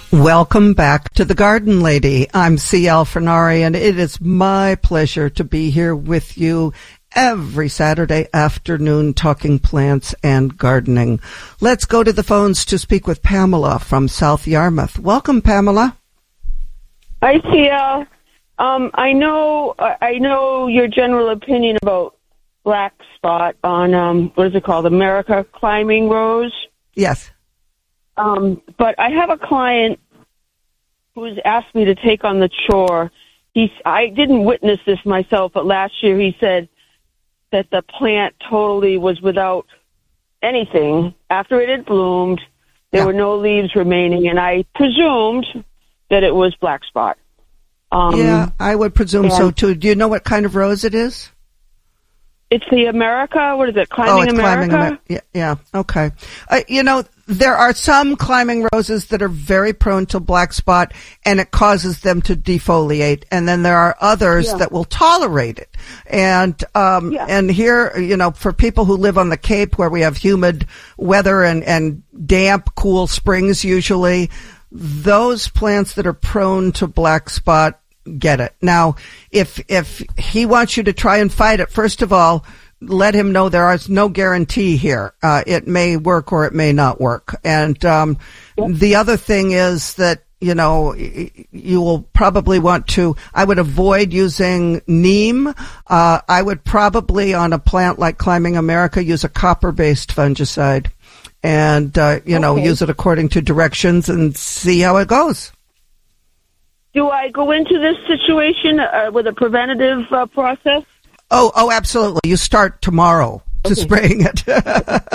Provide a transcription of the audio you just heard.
Welcome back to The Garden Lady. I'm C.L. Fernari, and it is my pleasure to be here with you every Saturday afternoon talking plants and gardening. Let's go to the phones to speak with Pamela from South Yarmouth. Welcome, Pamela. Hi, C.L. I know your general opinion about black spot on, what is it called, America climbing rose? Yes. But I have a client who's asked me to take on the chore. I didn't witness this myself, but last year he said that the plant totally was without anything. After it had bloomed, there were no leaves remaining, and I presumed that it was black spot. Yeah, I would presume so, too. Do you know what kind of rose it is? It's the America, what is it, Climbing America? Yeah, okay. There are some climbing roses that are very prone to black spot, and it causes them to defoliate. And then there are others that will tolerate it. And here, for people who live on the Cape where we have humid weather and damp, cool springs usually, those plants that are prone to black spot get it. Now, if he wants you to try and fight it, first of all, let him know there is no guarantee here. It may work or it may not work. And the other thing is that, you will probably want to, I would avoid using neem. I would probably, on a plant like Climbing America, use a copper-based fungicide and, use it according to directions and see how it goes. Do I go into this situation with a preventative process? Oh, absolutely. You start tomorrow to spraying it.